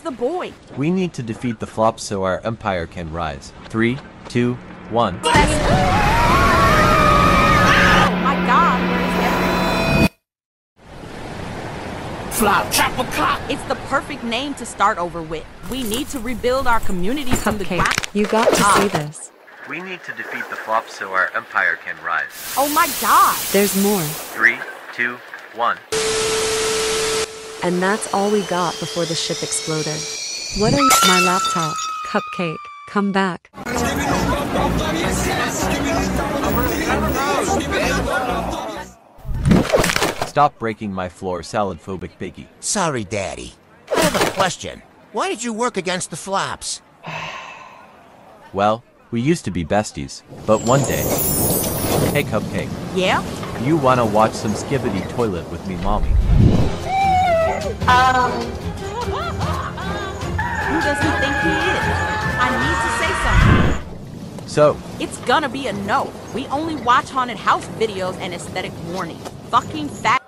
the boy. We need to defeat the flops so our empire can rise. 3, 2, 1. Oh my God, where is everyone? Flop, chopper, clock. It's the perfect name to start over with. We need to rebuild our community from the ground. You got to see this. We need to defeat the flops so our empire can rise. Oh my God. There's more. 3, 2, 1. And that's all we got before the ship exploded. What are you? My laptop. Cupcake. Come back. Stop breaking my floor, salad-phobic piggy. Sorry, Daddy. I have a question. Why did you work against the flops? Well, we used to be besties, but one day... Hey, Cupcake. Yeah? You wanna watch some Skibidi Toilet with me, Mommy? Who does he think he is? I need to say something. So, It's gonna be a no. We only watch haunted house videos and aesthetic warning. Fucking fat